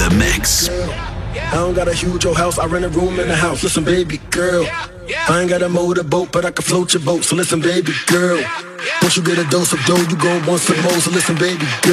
the mix. I don't got a huge old house, I rent a room in the house. Listen, baby girl, I ain't got a motorboat, but I can float your boat. So listen, baby girl, once you get a dose of dough, you gon' want some more. So listen, baby girl.